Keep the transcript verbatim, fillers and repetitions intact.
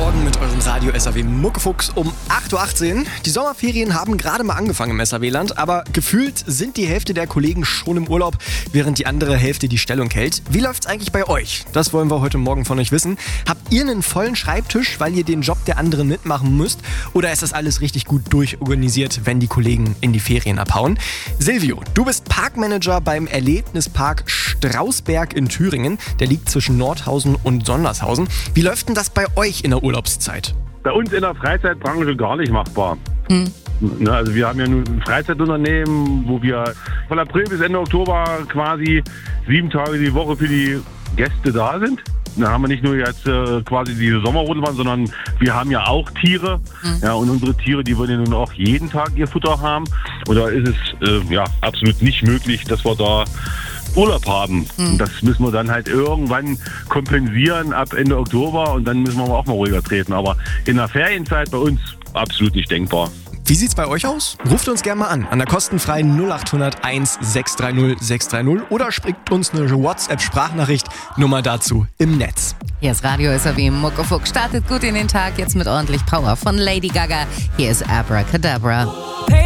Morgen mit eurem Radio S A W Muckefuchs um acht Uhr achtzehn. Die Sommerferien haben gerade mal angefangen im S A W-Land, aber gefühlt sind die Hälfte der Kollegen schon im Urlaub, während die andere Hälfte die Stellung hält. Wie läuft's eigentlich bei euch? Das wollen wir heute Morgen von euch wissen. Habt ihr einen vollen Schreibtisch, weil ihr den Job der anderen mitmachen müsst? Oder ist das alles richtig gut durchorganisiert, wenn die Kollegen in die Ferien abhauen? Silvio, du bist Parkmanager beim Erlebnispark Strausberg in Thüringen. Der liegt zwischen Nordhausen und Sondershausen. Wie läuft denn das bei euch in der Urlaubszeit? Bei uns in der Freizeitbranche gar nicht machbar. Hm. Na, also wir haben ja nun ein Freizeitunternehmen, wo wir von April bis Ende Oktober quasi sieben Tage die Woche für die Gäste da sind. Da haben wir nicht nur jetzt äh, quasi diese Sommerrundbahn, sondern wir haben ja auch Tiere. Mhm. Ja, und unsere Tiere, die wollen ja nun auch jeden Tag ihr Futter haben. Und da ist es äh, ja absolut nicht möglich, dass wir da Urlaub haben. Mhm. Das müssen wir dann halt irgendwann kompensieren ab Ende Oktober und dann müssen wir auch mal ruhiger treten. Aber in der Ferienzeit bei uns absolut nicht denkbar. Wie sieht's bei euch aus? Ruft uns gerne mal an, an der kostenfreien null acht null null eins sechs drei null sechs drei null oder schickt uns eine WhatsApp-Sprachnachricht, Nummer dazu im Netz. Hier ist Radio S A W Muckefuchs, startet gut in den Tag, jetzt mit ordentlich Power von Lady Gaga. Hier ist Abracadabra.